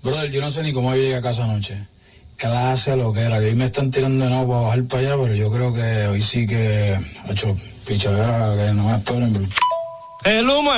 Brother, yo no sé ni cómo yo llegué a casa anoche. Clase lo que era, que hoy me están tirando de nuevo para bajar para allá, pero yo creo que hoy sí que, pichadera, que no me esperen, bro. El humo